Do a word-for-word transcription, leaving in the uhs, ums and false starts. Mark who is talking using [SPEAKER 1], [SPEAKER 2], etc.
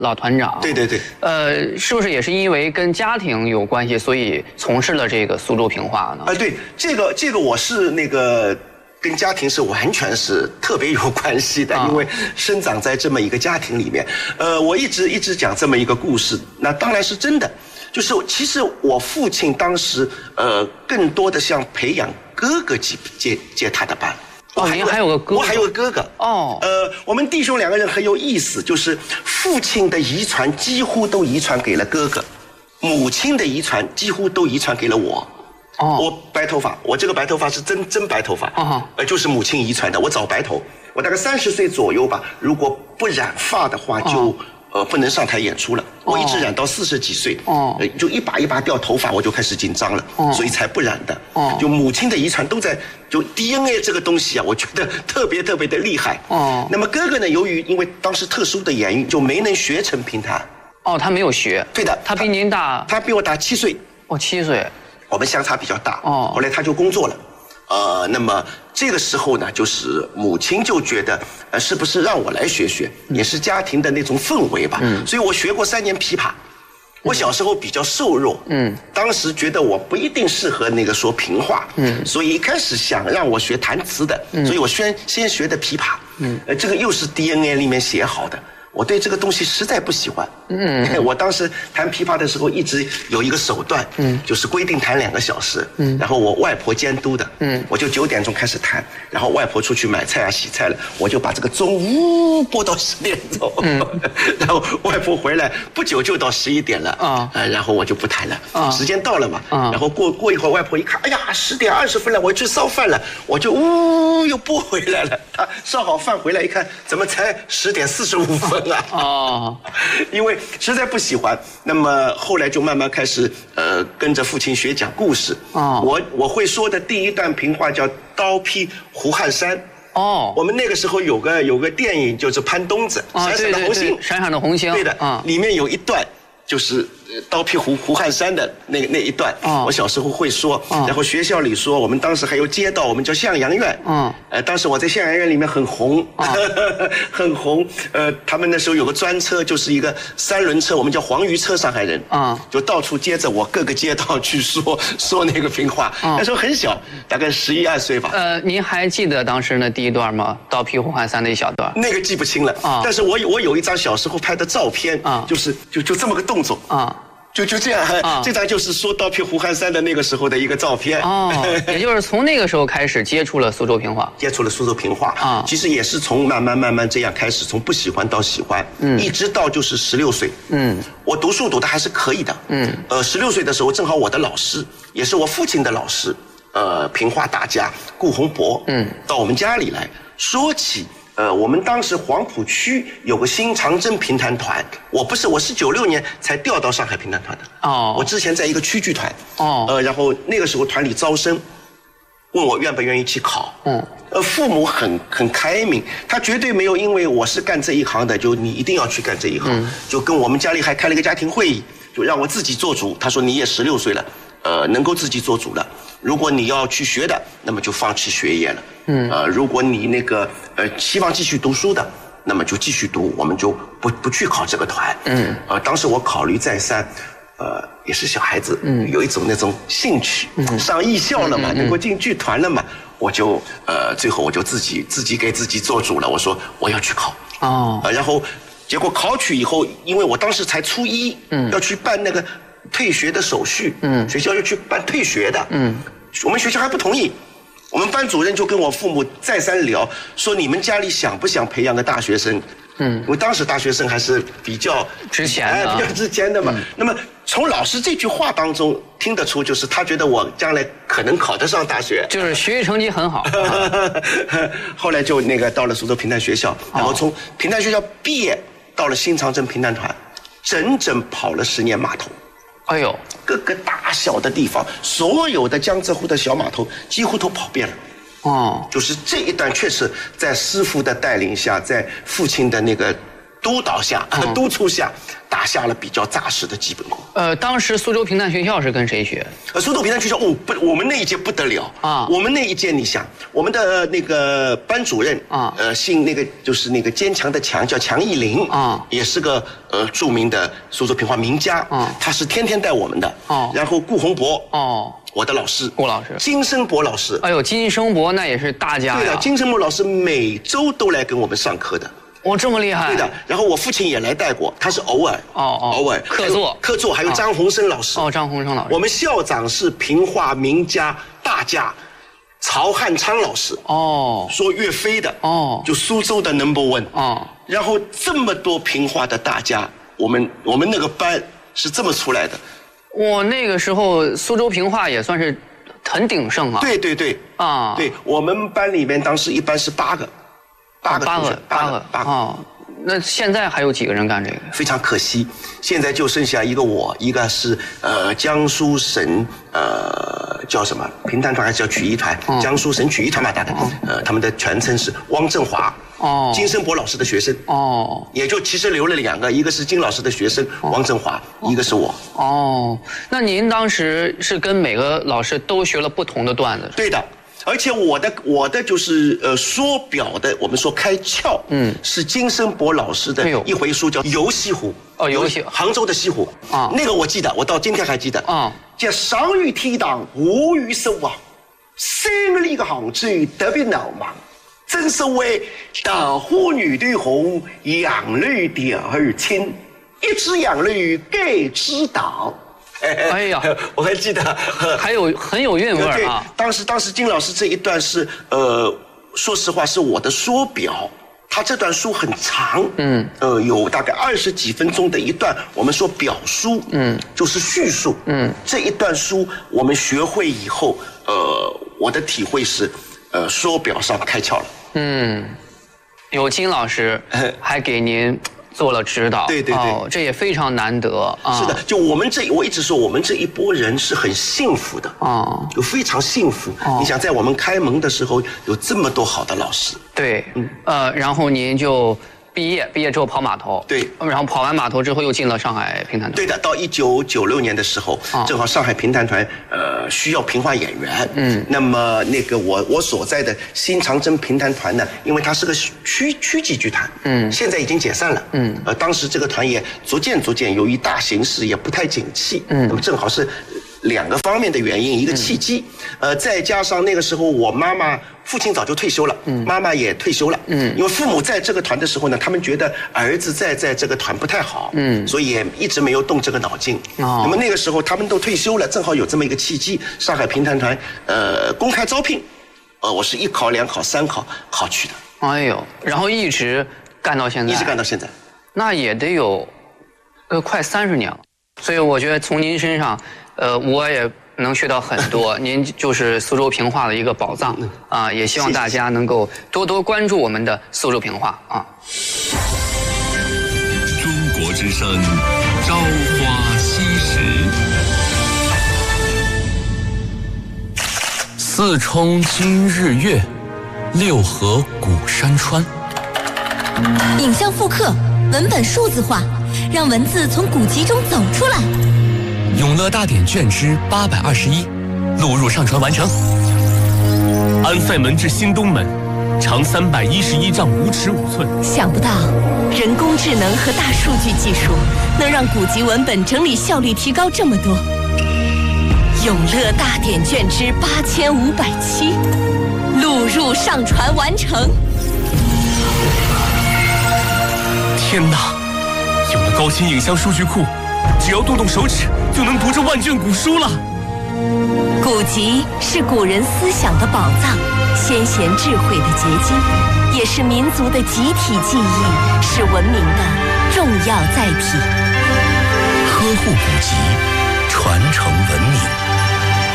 [SPEAKER 1] 老团长。
[SPEAKER 2] 对对对。
[SPEAKER 1] 呃，是不是也是因为跟家庭有关系，所以从事了这个苏州评话呢？
[SPEAKER 2] 啊、呃，对，这个这个我是那个。跟家庭是完全是特别有关系的，因为生长在这么一个家庭里面。呃，我一直一直讲这么一个故事，那当然是真的。就是其实我父亲当时呃更多的像培养哥哥接接接他的班。
[SPEAKER 1] 哦，您还有个哥哥？
[SPEAKER 2] 我还有个哥哥。
[SPEAKER 1] 哦。
[SPEAKER 2] 呃，我们弟兄两个人很有意思，就是父亲的遗传几乎都遗传给了哥哥，母亲的遗传几乎都遗传给了我。
[SPEAKER 1] 哦，
[SPEAKER 2] 我白头发，我这个白头发是真真白头发，
[SPEAKER 1] 哦，
[SPEAKER 2] 呃，就是母亲遗传的。我早白头，我大概三十岁左右吧，如果不染发的话，就、哦、呃不能上台演出了。我一直染到四十几岁，哦，呃，就一把一把掉头发，我就开始紧张了，哦，所以才不染的。哦，就母亲的遗传都在，就 D N A 这个东西啊，我觉得特别特别的厉害。哦，那么哥哥呢，由于因为当时特殊的原因，就没能学成评弹。
[SPEAKER 1] 哦，他没有学。
[SPEAKER 2] 对的，
[SPEAKER 1] 他比您大。
[SPEAKER 2] 他比我大七岁。
[SPEAKER 1] 哦，七岁。
[SPEAKER 2] 我们相差比较大，
[SPEAKER 1] 哦，
[SPEAKER 2] 后来他就工作了，呃，那么这个时候呢，就是母亲就觉得，呃，是不是让我来学学，嗯、也是家庭的那种氛围吧，嗯，所以我学过三年琵琶，我小时候比较瘦弱，嗯，当时觉得我不一定适合那个说评话，嗯，所以一开始想让我学弹词的，嗯，所以我先先学的琵琶，嗯，呃，这个又是 D N A 里面写好的。我对这个东西实在不喜欢。嗯，我当时弹琵琶的时候一直有一个手段，嗯，就是规定弹两个小时，嗯，然后我外婆监督的，嗯，我就九点钟开始弹，然后外婆出去买菜啊洗菜了，我就把这个钟呜拨到十点钟，嗯，然后外婆回来不久就到十一点了，啊，呃，然后我就不弹了，啊，时间到了嘛，啊，然后过过一会儿外婆一看，哎呀，十点二十分了，我去烧饭了，我就呜又拨回来了，她烧好饭回来一看，怎么才十点四十五分？
[SPEAKER 1] 哦，
[SPEAKER 2] 因为实在不喜欢，那么后来就慢慢开始呃跟着父亲学讲故事。哦，我我会说的第一段评话叫《刀劈胡汉山》。哦，我们那个时候有个有个电影就是潘冬子，
[SPEAKER 1] 哦，
[SPEAKER 2] 闪闪的红星，
[SPEAKER 1] 闪闪的红星，
[SPEAKER 2] 对的，啊，里面有一段。就是刀劈胡胡汉山的那那一段，哦，我小时候会说，哦，然后学校里说，我们当时还有街道，我们叫向阳院，嗯，呃，当时我在向阳院里面很红，哦，很红，呃，他们那时候有个专车，就是一个三轮车，我们叫黄鱼车，上海人，啊，嗯，就到处接着我各个街道去说说那个评话，哦，那时候很小，大概十一二岁吧。
[SPEAKER 1] 呃，您还记得当时那第一段吗？刀劈胡汉山的一小段？
[SPEAKER 2] 那个记不清了，啊，哦，但是我有我有一张小时候拍的照片，啊，哦，就是就就这么个动作啊，就就这样，啊，这张就是说刀劈胡汉山的那个时候的一个照片。
[SPEAKER 1] 哦，也就是从那个时候开始接触了苏州评话，
[SPEAKER 2] 接触了苏州评话啊，其实也是从慢慢慢慢这样开始，从不喜欢到喜欢，嗯，一直到就是十六岁，嗯，我读书读的还是可以的，嗯，呃，十六岁的时候正好我的老师也是我父亲的老师，呃，评话大家顾洪博，嗯，到我们家里来说起。呃，我们当时黄浦区有个新长征评弹团，我不是，我是九六年才调到上海评弹团的。哦，我之前在一个区剧团。哦，呃，然后那个时候团里招生，问我愿不愿意去考。嗯，呃，父母很很开明，他绝对没有因为我是干这一行的，就你一定要去干这一行。嗯，就跟我们家里还开了一个家庭会议，就让我自己做主。他说你也十六岁了，呃，能够自己做主了。如果你要去学的，那么就放弃学业了。嗯，呃，如果你那个呃希望继续读书的，那么就继续读，我们就不不去考这个团。嗯，呃，当时我考虑再三，呃，也是小孩子，嗯，有一种那种兴趣，嗯，上艺校了嘛，嗯，能够进剧团了嘛，我就呃最后我就自己自己给自己做主了，我说我要去考。哦，呃，然后结果考取以后，因为我当时才初一，嗯，要去办那个退学的手续，嗯，学校要去办退学的，嗯，我们学校还不同意，我们班主任就跟我父母再三聊，说你们家里想不想培养个大学生？嗯，因为当时大学生还是比较
[SPEAKER 1] 值钱的，
[SPEAKER 2] 哎，比较值钱的嘛。嗯，那么从老师这句话当中听得出，就是他觉得我将来可能考得上大学，
[SPEAKER 1] 就是学习成绩很好。
[SPEAKER 2] 后来就那个到了苏州评弹学校，然后从评弹学校毕业到了新长征评弹团，整整跑了十年码头。
[SPEAKER 1] 哎呦，
[SPEAKER 2] 各个大小的地方，所有的江浙沪的小码头几乎都跑遍了。哦，就是这一段确实在师傅的带领下，在父亲的那个督导下、嗯、督促下，打下了比较扎实的基本功。
[SPEAKER 1] 呃，当时苏州评弹学校是跟谁学？
[SPEAKER 2] 呃，苏州评弹学校，哦不，我们那一届不得了啊！我们那一届，你想，我们的那个班主任啊，呃，姓那个就是那个坚强的强，叫强义林啊，也是个呃著名的苏州评话名家啊，他是天天带我们的哦。然后顾洪博哦。我的老师，
[SPEAKER 1] 顾老师，
[SPEAKER 2] 金生博老师。
[SPEAKER 1] 哎呦，金生博那也是大家呀。
[SPEAKER 2] 对的，金生博老师每周都来跟我们上课的。
[SPEAKER 1] 哦，这么厉害。
[SPEAKER 2] 对的，然后我父亲也来带过，他是偶尔。哦哦，偶尔
[SPEAKER 1] 客座，
[SPEAKER 2] 客座，还有张鸿生老师。
[SPEAKER 1] 哦，张鸿生老师。
[SPEAKER 2] 我们校长是评话名家大家曹汉昌老师。哦，说岳飞的。哦，就苏州的 number one。哦，然后这么多评话的大家，我们我们那个班是这么出来的。
[SPEAKER 1] 我那个时候苏州评话也算是很鼎盛啊。
[SPEAKER 2] 对对对啊，对我们班里面当时一般是八个，
[SPEAKER 1] 八个八个八个八个哦。那现在还有几个人干这个？
[SPEAKER 2] 非常可惜，现在就剩下一个我，一个是呃江苏省呃叫什么评弹团还是叫曲艺团？嗯、江苏省曲艺团吧，大概、嗯、呃他们的全称是汪振华。哦，金生博老师的学生哦，也就其实留了两个，一个是金老师的学生、哦、王振华，一个是我。
[SPEAKER 1] 哦，那您当时是跟每个老师都学了不同的段子？
[SPEAKER 2] 对的，而且我的我的就是呃说表的，我们说开窍，嗯，是金生博老师的一回书叫《游西湖》。
[SPEAKER 1] 哦，游西
[SPEAKER 2] 杭州的西湖啊，那个我记得，我到今天还记得啊。叫上于天堂，下于守望，三里个杭州特别闹忙。正所谓桃花女对红，杨柳第二青，一枝杨柳各枝倒。
[SPEAKER 1] 哎呀，
[SPEAKER 2] 我还记得，
[SPEAKER 1] 还有很有韵味啊。
[SPEAKER 2] 对，当时当时金老师这一段是呃，说实话是我的说表，他这段书很长，嗯，呃，有大概二十几分钟的一段，我们说表书，嗯，就是叙述，嗯，这一段书我们学会以后，呃，我的体会是，呃，说表上开窍了。
[SPEAKER 1] 嗯，有金老师还给您做了指导，
[SPEAKER 2] 对对对、哦，
[SPEAKER 1] 这也非常难得啊。
[SPEAKER 2] 是的，就我们这，我一直说我们这一波人是很幸福的啊、哦，就非常幸福、哦。你想，在我们开蒙的时候有这么多好的老师，
[SPEAKER 1] 对，嗯，呃，然后您就毕业，毕业之后跑码头，
[SPEAKER 2] 对，
[SPEAKER 1] 然后跑完码头之后又进了上海评弹团。
[SPEAKER 2] 对的，到一九九六年的时候，哦、正好上海评弹团呃需要评话演员，嗯，那么那个我我所在的新长征评弹团呢，因为它是个区区级剧团，嗯，现在已经解散了，嗯，呃，当时这个团也逐渐逐渐由于大形势也不太景气，嗯，那么正好是两个方面的原因，一个契机，嗯、呃，再加上那个时候我妈妈。父亲早就退休了，嗯，妈妈也退休了，嗯，因为父母在这个团的时候呢，他们觉得儿子在在这个团不太好，嗯，所以也一直没有动这个脑筋。哦，那么那个时候他们都退休了，正好有这么一个契机，上海评弹团呃公开招聘，呃，我是一考、两考、三考考去的。
[SPEAKER 1] 哎呦，然后一直干到现在，
[SPEAKER 2] 一直干到现在，
[SPEAKER 1] 那也得有呃快三十年了。所以我觉得从您身上，呃，我也。能学到很多，您就是苏州评话的一个宝藏啊！也希望大家能够多多关注我们的苏州评话啊！
[SPEAKER 3] 中国之声，朝花夕拾。四冲今日月，六合古山川。
[SPEAKER 4] 影像复刻，文本数字化，让文字从古籍中走出来。
[SPEAKER 3] 永乐大典卷之八百二十一，录入上传完成。安塞门至新东门，长三百一十一丈五尺五寸。
[SPEAKER 4] 想不到，人工智能和大数据技术能让古籍文本整理效率提高这么多。永乐大典卷之八千五百七，录入上传完成。
[SPEAKER 3] 天哪！有了高清影像数据库。只要动动手指，就能读这万卷古书了。
[SPEAKER 4] 古籍是古人思想的宝藏，先贤智慧的结晶，也是民族的集体记忆，是文明的重要载体。
[SPEAKER 3] 呵护古籍，传承文明。